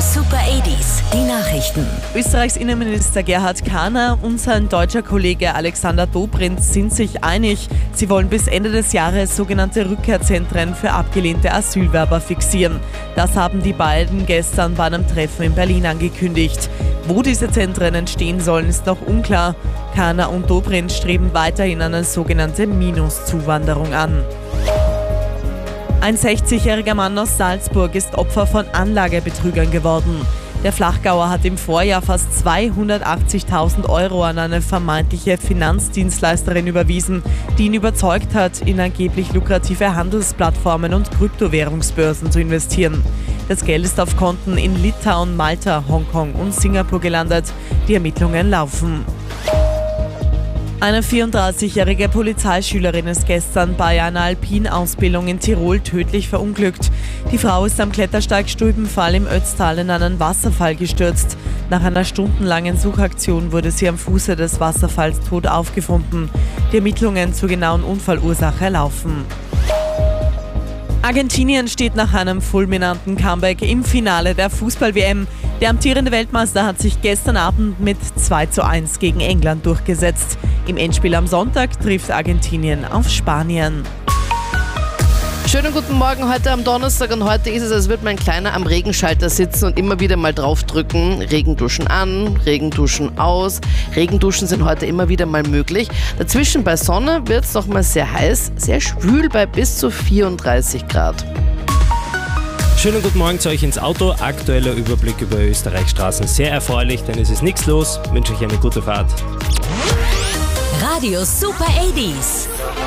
Super 80s, die Nachrichten. Österreichs Innenminister Gerhard Kahner und sein deutscher Kollege Alexander Dobrindt sind sich einig. Sie wollen bis Ende des Jahres sogenannte Rückkehrzentren für abgelehnte Asylwerber fixieren. Das haben die beiden gestern bei einem Treffen in Berlin angekündigt. Wo diese Zentren entstehen sollen, ist noch unklar. Kahner und Dobrindt streben weiterhin eine sogenannte Minuszuwanderung an. Ein 60-jähriger Mann aus Salzburg ist Opfer von Anlagebetrügern geworden. Der Flachgauer hat im Vorjahr fast 280.000 € an eine vermeintliche Finanzdienstleisterin überwiesen, die ihn überzeugt hat, in angeblich lukrative Handelsplattformen und Kryptowährungsbörsen zu investieren. Das Geld ist auf Konten in Litauen, Malta, Hongkong und Singapur gelandet. Die Ermittlungen laufen. Eine 34-jährige Polizeischülerin ist gestern bei einer Alpinausbildung in Tirol tödlich verunglückt. Die Frau ist am Klettersteig Stülpenfall im Ötztal in einen Wasserfall gestürzt. Nach einer stundenlangen Suchaktion wurde sie am Fuße des Wasserfalls tot aufgefunden. Die Ermittlungen zur genauen Unfallursache laufen. Argentinien steht nach einem fulminanten Comeback im Finale der Fußball-WM. Der amtierende Weltmeister hat sich gestern Abend mit 2:1 gegen England durchgesetzt. Im Endspiel am Sonntag trifft Argentinien auf Spanien. Schönen guten Morgen heute am Donnerstag und heute ist es, als würde mein Kleiner am Regenschalter sitzen und immer wieder mal draufdrücken. Regenduschen an, Regenduschen aus. Regenduschen sind heute immer wieder mal möglich. Dazwischen bei Sonne wird es nochmal sehr heiß, sehr schwül bei bis zu 34 Grad. Schönen guten Morgen zu euch ins Auto. Aktueller Überblick über Österreichs Straßen. Sehr erfreulich, denn es ist nichts los. Ich wünsche euch eine gute Fahrt. Radio Super 80s.